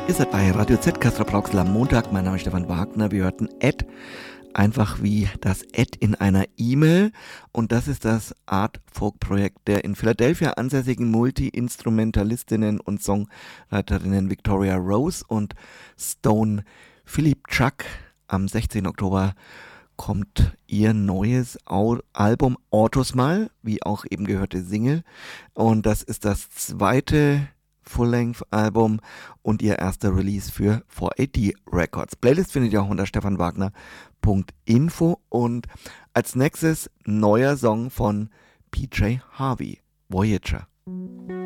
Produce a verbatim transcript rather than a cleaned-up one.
Ihr seid bei Radio Z, Castro Brauxel am Montag. Mein Name ist Stefan Wagner. Wir hörten Ed, einfach wie das Ed in einer E-Mail. Und das ist das Art-Folk-Projekt der in Philadelphia ansässigen Multi-Instrumentalistinnen und Songwriterinnen Victoria Rose und Stone Philip Chuck. Am sechzehnten Oktober kommt ihr neues Au- Album Autos mal, wie auch eben gehörte Single. Und das ist das zweite Full-Length-Album und ihr erster Release für four A D Records. Playlist findet ihr auch unter stefanwagner punkt info und als nächstes neuer Song von P J Harvey, Voyager.